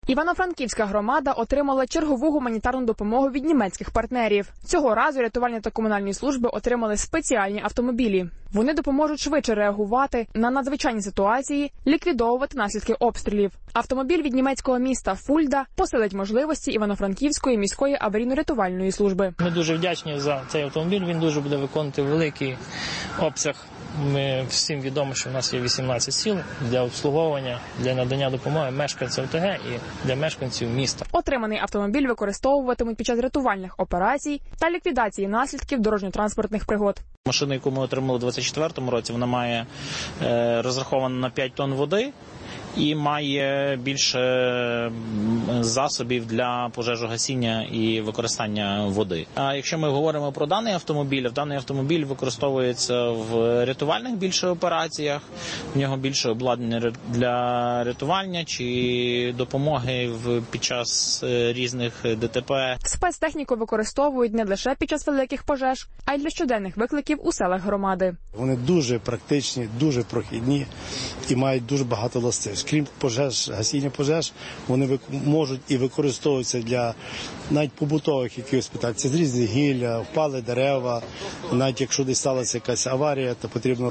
Івано-Франківська громада отримала чергову гуманітарну допомогу від німецьких партнерів. Цього разу рятувальні та комунальні служби отримали спеціальні автомобілі. Вони допоможуть швидше реагувати на надзвичайні ситуації, ліквідовувати наслідки обстрілів. Автомобіль від німецького міста Фульда посилить можливості Івано-Франківської міської аварійно-рятувальної служби. Ми дуже вдячні за цей автомобіль, він дуже буде виконувати великий обсяг. Ми всім відомо, що в нас є 18 сіл для обслуговування, для надання допомоги мешканцям ОТГ і для мешканців міста. Отриманий автомобіль використовуватимуть під час рятувальних операцій та ліквідації наслідків дорожньо-транспортних пригод. Машина, яку ми отримали у 2024 році, вона має розрахована на 5 тонн води і має більше засобів для пожежогасіння і використання води. А якщо ми говоримо про даний автомобіль використовується в рятувальних більше операціях, в нього більше обладнання для рятування чи допомоги під час різних ДТП. Спецтехніку використовують не лише під час великих пожеж, а й для щоденних викликів у селах громади. Вони дуже практичні, дуже прохідні і мають дуже багато властивостей. Крім пожеж, гасіння пожеж, вони можуть і використовуються для навіть побутових якихось питань. Це зрізні гілля, впали дерева. Навіть якщо десь сталася якась аварія, то потрібно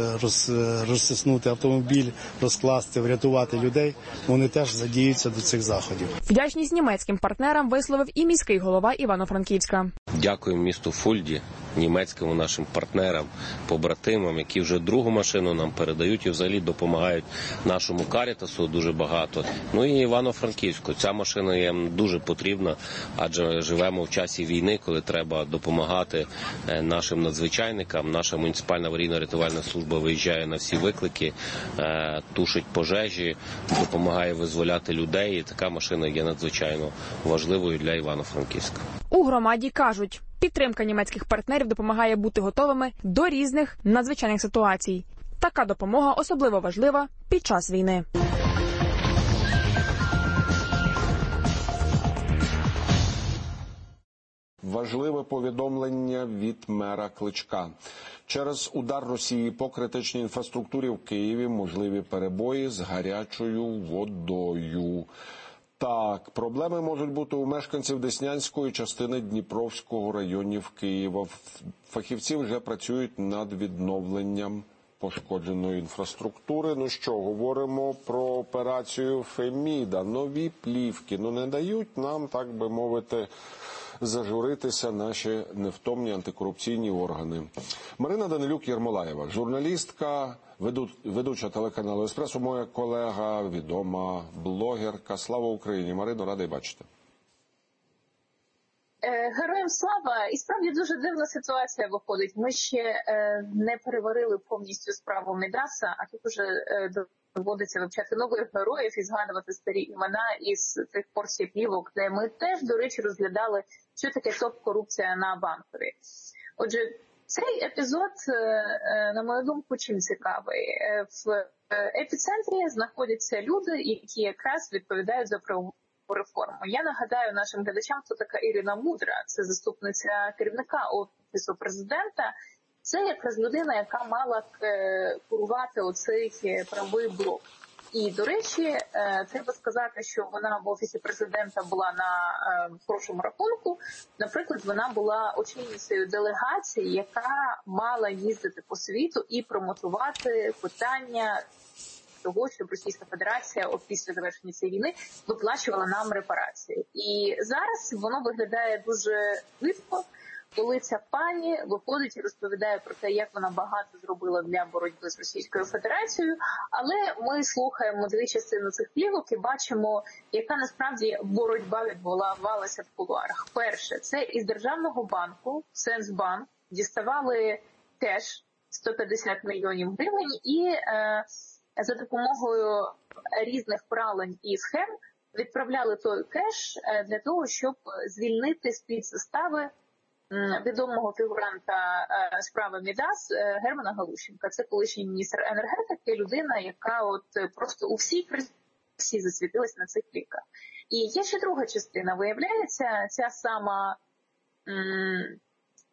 розтиснути автомобіль, розкласти, врятувати людей. Вони теж задіються до цих заходів. Вдячність німецьким партнерам висловив і міський голова Івано-Франківська. Дякую місту Фульді, німецьким нашим партнерам, побратимам, які вже другу машину нам передають і взагалі допомагають нашому Карітасу дуже багато. Ну і Івано-Франківську. Ця машина є дуже потрібна, адже живемо в часі війни, коли треба допомагати нашим надзвичайникам. Наша муніципальна аварійно-рятувальна служба виїжджає на всі виклики, тушить пожежі, допомагає визволяти людей. І така машина є надзвичайно важливою для Івано-Франківська. У громаді кажуть, підтримка німецьких партнерів допомагає бути готовими до різних надзвичайних ситуацій. Така допомога особливо важлива під час війни. Важливе повідомлення від мера Кличка. Через удар Росії по критичній інфраструктурі в Києві можливі перебої з гарячою водою. Так, проблеми можуть бути у мешканців Деснянської частини Дніпровського районів Києва. Фахівці вже працюють над відновленням пошкодженої інфраструктури. Ну що, говоримо про операцію Феміда. Нові плівки, не дають нам, так би мовити, зажуритися наші невтомні антикорупційні органи. Марина Данилюк-Єрмолаєва, журналістка, ведуча телеканалу «Еспресо», моя колега, відома блогерка. Слава Україні! Марино, радий бачити. Героям слава! І справді дуже дивна ситуація виходить. Ми ще не переварили повністю справу Мідаса, а тут уже доводиться вивчати нових героїв і згадувати старі імена із цих порцій плівок, де ми теж, до речі, розглядали, що таке топ-корупція на Банковій. Отже, цей епізод, на мою думку, чим цікавий. В епіцентрі знаходяться люди, які якраз відповідають за правову реформу. Я нагадаю нашим глядачам, хто така Ірина Мудра. Це заступниця керівника Офісу президента. Це якраз людина, яка мала курувати оцей правовий блок. І, до речі, треба сказати, що вона в Офісі президента була на хорошому рахунку. Наприклад, вона була очільницею делегації, яка мала їздити по світу і промотувати питання того, щоб Російська Федерація після завершення цієї війни виплачувала нам репарації. І зараз воно виглядає дуже швидко, коли ця пані виходить і розповідає про те, як вона багато зробила для боротьби з Російською Федерацією, але ми слухаємо дві частини цих плівок і бачимо, яка насправді боротьба відбувалася в кулуарах. Перше, це із Державного банку, Сенсбанк, діставали кеш 150 мільйонів гривень і за допомогою різних правилень і схем відправляли той кеш для того, щоб звільнити з-під застави відомого фігуранта справи Мідас Германа Галущенка. Це колишній міністр енергетики, людина, яка просто у всій красі засвітилась на цих плівках. І є ще друга частина. Виявляється, ця сама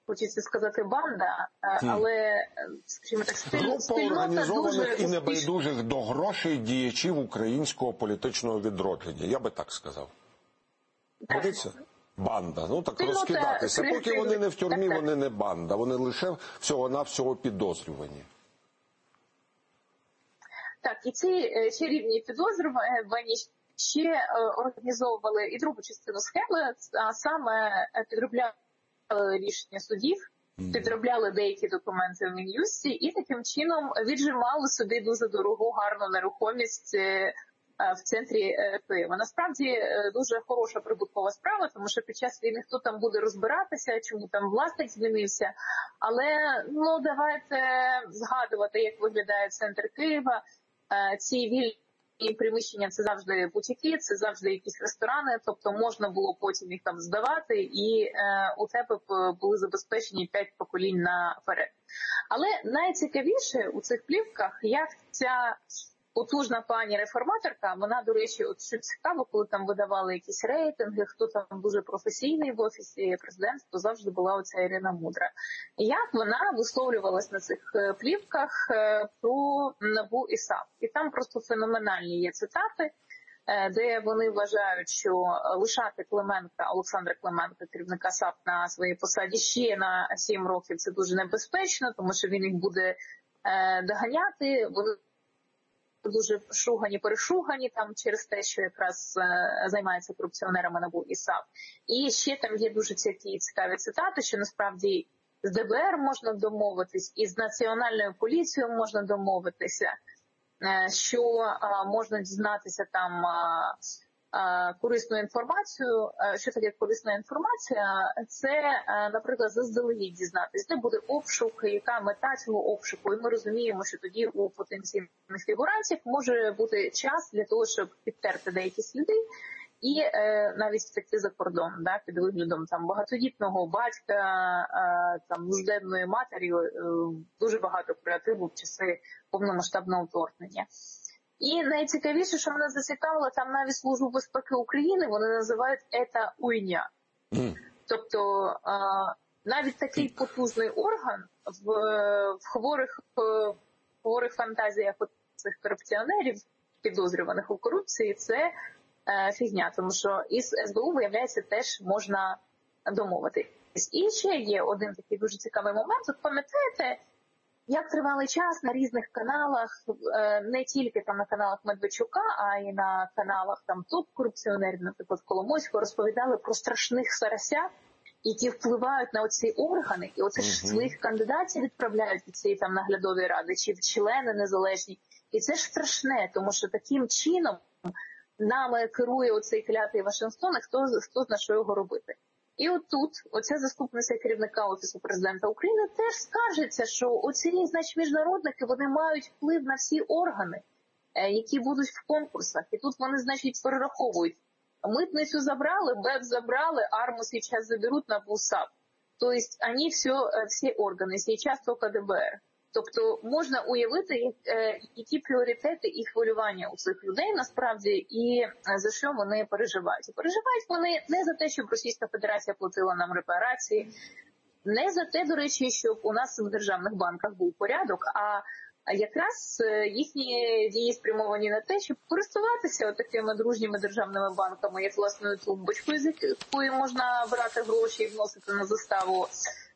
хочеться сказати банда, але, скажімо так, група організованих і небайдужих до грошей діячів українського політичного відродження. Я би так сказав. Годиться? Банда. Ну так розкидатися. Поки вони не в тюрмі, вони не банда. Вони лише всього-навсього підозрювані. Так, і ці чарівні підозрювані ще організовували і другу частину схеми, а саме підробляли рішення судів, підробляли деякі документи в Мін'юсті і таким чином віджимали собі дуже дорогу, гарну нерухомість в центрі Києва. Насправді дуже хороша прибуткова справа, тому що під час війни хто там буде розбиратися, чому там власник змінився. Але ну давайте згадувати, як виглядає центр Києва. Ці вільні приміщення – це завжди бутіки, це завжди якісь ресторани, тобто можна було потім їх там здавати, і у тебе були забезпечені 5 поколінь наперед. Але найцікавіше у цих плівках, як ця потужна пані реформаторка, вона, до речі, от що цікаво, коли там видавали якісь рейтинги, хто там дуже професійний в офісі президентства, завжди була оця Ірина Мудра. Як вона висловлювалась на цих плівках про НАБУ і САП. І там просто феноменальні є цитати, де вони вважають, що лишати Олександра Клименка, керівника САП, на своїй посаді ще на 7 років – це дуже небезпечно, тому що він їх буде доганяти. Вони дуже перешугані там через те, що якраз займаються корупціонерами НАБУ і САП. І ще там є дуже цікаві цитати, що насправді з ДБР можна домовитись, і з Національною поліцією можна домовитися, що можна дізнатися там корисну інформацію. Що таке корисна інформація? Це, наприклад, заздалегідь дізнатися, де буде обшук, яка мета цього обшуку. І ми розуміємо, що тоді у потенційних фігурантів може бути час для того, щоб підтерти деякі сліди і навіть втекти за кордон, да, під виглядом там багатодітного батька, там нужденної матері, дуже багато креативу в часи повномасштабного вторгнення. І найцікавіше, що мене зацікавило, там навіть Службу безпеки України вони називають «ета уйня». Тобто навіть такий потужний орган в хворих фантазіях цих корупціонерів, підозрюваних у корупції, це фігня, тому що із СБУ, виявляється, теж можна домовитись. І ще є один такий дуже цікавий момент. От пам'ятаєте, як тривалий час на різних каналах, не тільки там на каналах Медведчука, а й на каналах там топ-корупціонерів, наприклад, Коломойського, розповідали про страшних сарасят, які впливають на оці органи, і оце ж своїх кандидатів відправляють від цієї там наглядової ради, чи в члени незалежні. І це ж страшне, тому що таким чином нами керує оцей клятий Вашингтон, і хто знає, що його робити. І отут, оця заступниця керівника Офісу Президента України теж скаржиться, що оці, значить, міжнародники, вони мають вплив на всі органи, які будуть в конкурсах. І тут вони, значить, перераховують. Митницю забрали, БЕП забрали, АРМУ сейчас заберуть на БУСАП. То есть они всі органи, сейчас только ДБР. Тобто можна уявити, які пріоритети і хвилювання у цих людей насправді і за що вони переживають. І переживають вони не за те, щоб Російська Федерація платила нам репарації, не за те, до речі, щоб у нас в державних банках був порядок, а якраз їхні дії спрямовані на те, щоб користуватися такими дружніми державними банками, як власною тумбочкою, з якої можна брати гроші і вносити на заставу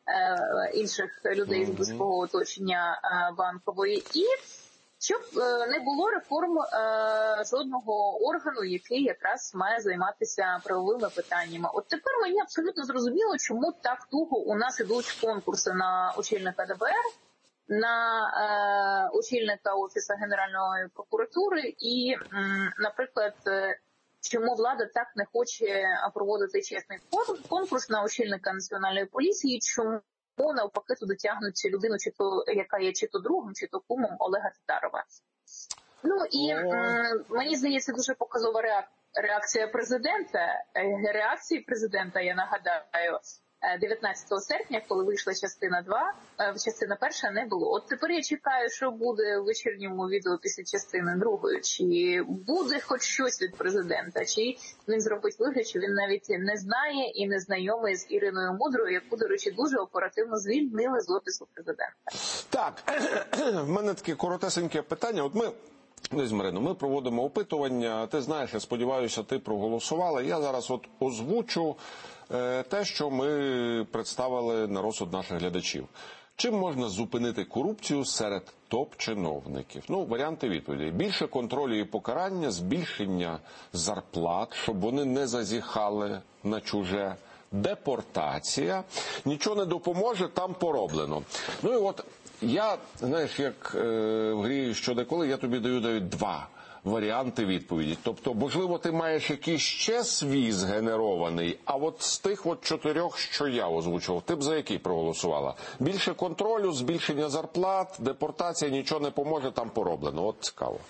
інших людей з близького оточення банкової, і щоб не було реформ жодного органу, який якраз має займатися правовими питаннями. От тепер мені абсолютно зрозуміло, чому так туго у нас ідуть конкурси на очільника ДБР, на очільника Офісу Генеральної прокуратури і, наприклад, чому влада так не хоче проводити чесний конкурс на очільника Національної поліції, чому навпаки туди тягнуть людину, яка є чи то другом, чи то кумом Олега Татарова. Ну і мені здається, дуже показова реакція президента. Реакції президента, я нагадаю, 19 серпня, коли вийшла частина 2, частина 1 не було. От тепер я чекаю, що буде в вечірньому відео після частини 2, чи буде хоч щось від президента, чи він зробить вигляд, що він навіть не знає і не знайомий з Іриною Мудрою, яку, до речі, дуже оперативно звільнили з офісу президента. Так, в мене таке коротесеньке питання. От ми проводимо опитування, ти знаєш, я сподіваюся, ти проголосувала. Я зараз от озвучу те, що ми представили на розсуд наших глядачів. Чим можна зупинити корупцію серед топ-чиновників? Варіанти відповіді. Більше контролю і покарання, збільшення зарплат, щоб вони не зазіхали на чуже, депортація. Нічого не допоможе, там пороблено. І от я, знаєш, як в грі «Що-де-коли», я тобі даю навіть 2 варіанти відповіді. Тобто, можливо, ти маєш якийсь ще свій згенерований, а от з тих 4, що я озвучував, ти б за який проголосувала? Більше контролю, збільшення зарплат, депортація, нічого не поможе, там пороблено. От цікаво.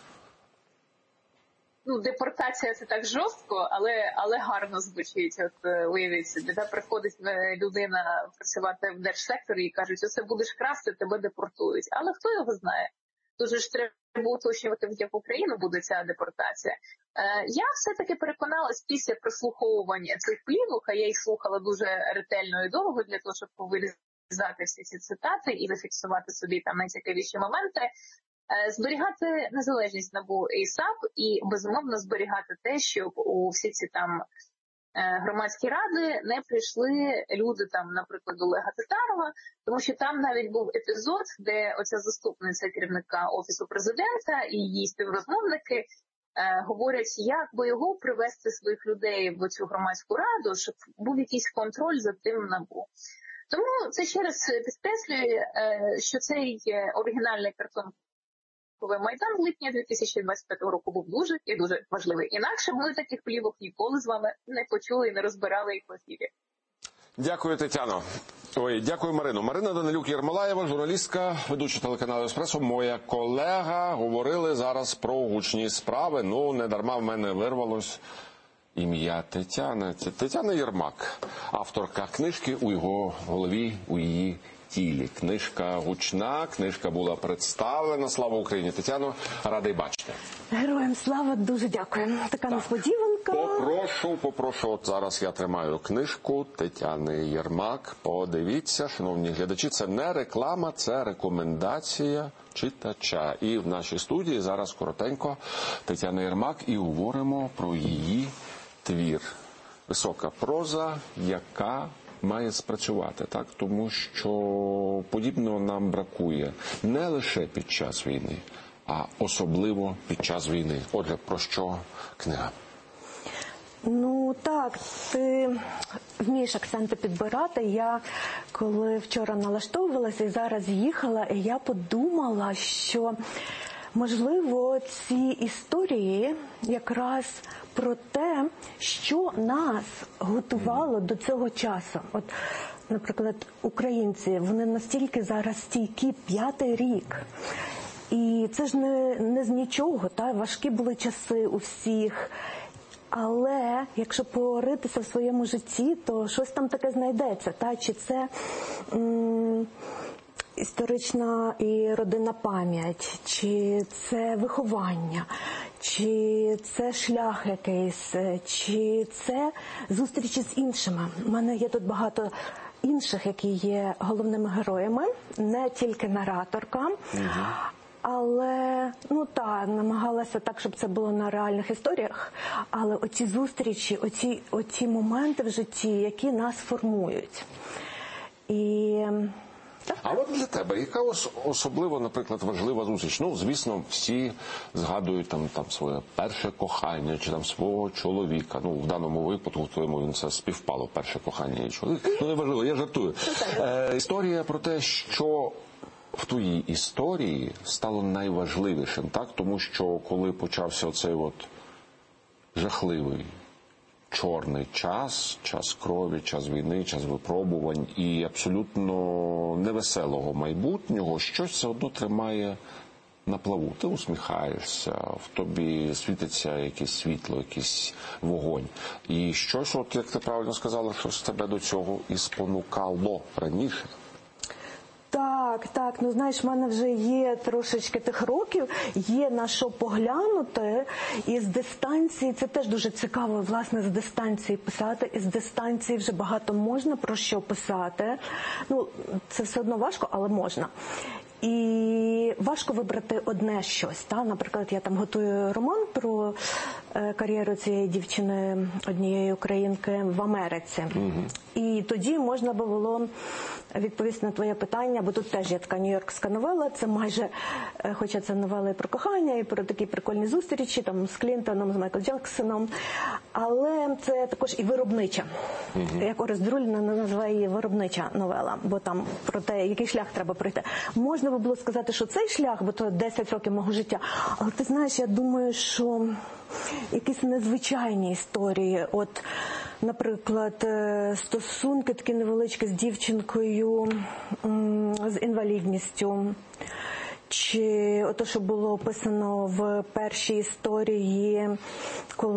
Депортація – це так жорстко, але гарно звучить. От уявіть собі, приходить людина працювати в держсекторі і кажуть, оце будеш красти, тебе депортують. Але хто його знає? Дуже ж треба уточнювати, в яку країну буде ця депортація. Я все-таки переконалась після прослуховування цих плівок, а я їх слухала дуже ретельно і довго для того, щоб повирізати всі ці цитати і зафіксувати собі там найцікавіші моменти. Зберігати незалежність НАБУ і САП і, безумовно, зберігати те, щоб у всі ці там громадські ради не прийшли люди, там, наприклад, Олега Татарова, тому що там навіть був епізод, де оця заступниця керівника Офісу президента і її співрозмовники говорять, як би його привести своїх людей в цю громадську раду, щоб був якийсь контроль за тим НАБУ. Тому це ще раз підкреслює, що цей оригінальний картон Майдан в липні 2025 року був дуже і дуже важливий. Інакше ми таких плівок ніколи з вами не почули і не розбирали їх в ефірі. Дякую, Тетяно. Дякую, Марино. Марина Данилюк-Єрмолаєва, журналістка, ведуча телеканалу «Еспресо», моя колега. Говорили зараз про гучні справи. Не дарма в мене вирвалось ім'я Тетяна. Це Тетяна Єрмак, авторка книжки «У його голові, у її тілі». Книжка гучна, книжка була представлена. Слава Україні! Тетяно, радий бачити. Героям слава, дуже дякую. Така несподіванка. Попрошу, от зараз я тримаю книжку Тетяни Єрмак. Подивіться, шановні глядачі, це не реклама, це рекомендація читача. І в нашій студії зараз коротенько Тетяна Єрмак і говоримо про її твір. Висока проза, яка має спрацювати, так? Тому що подібного нам бракує не лише під час війни, а особливо під час війни. Отже, про що книга? Так, ти вмієш акценти підбирати. Я, коли вчора налаштовувалася і зараз їхала, я подумала, що можливо ці історії якраз про те, що нас готувало до цього часу. От, наприклад, українці, вони настільки зараз стійкі 5-й рік. І це ж не з нічого, важкі були часи у всіх. Але якщо поритися в своєму житті, то щось там таке знайдеться. Чи це історична і родинна пам'ять, чи це виховання, чи це шлях якийсь, чи це зустрічі з іншими. У мене є тут багато інших, які є головними героями, не тільки нараторка. Але, намагалася так, щоб це було на реальних історіях, але оці зустрічі, оці моменти в житті, які нас формують. А от для тебе, яка особливо, наприклад, важлива зустріч? Звісно, всі згадують там своє перше кохання, чи там свого чоловіка. В даному випадку, в твоєму, це співпало, перше кохання і чоловік. Неважливо, я жартую. Історія про те, що в твоїй історії стало найважливішим, так? Тому що коли почався оцей жахливий чорний час крові, час війни, час випробувань і абсолютно невеселого майбутнього, щось все одно тримає на плаву. Ти усміхаєшся, в тобі світиться якесь світло, якийсь вогонь. І щось, от як ти правильно сказала, щось тебе до цього і спонукало раніше. Так, ну знаєш, в мене вже є трошечки тих років, є на що поглянути, і з дистанції, це теж дуже цікаво, власне, з дистанції писати, і з дистанції вже багато можна про що писати. Ну, це все одно важко, але можна. І важко вибрати одне щось. Та? Наприклад, я там готую роман про кар'єру цієї дівчини, однієї українки в Америці. І тоді можна би було відповісти на твоє питання, бо тут теж є така нью-йоркська новела, це майже, хоча це новела і про кохання, і про такі прикольні зустрічі, там, з Клінтоном, з Майклом Джексоном, але це також і виробнича. Як Орес Друліна називає її виробнича новела, бо там про те, який шлях треба пройти. Можна би було сказати, що цей шлях, бо то 10 років мого життя, але ти знаєш, я думаю, що якісь незвичайні історії, от, наприклад, стосунки такі невеличкі з дівчинкою з інвалідністю, чи ото, що було описано в першій історії, коли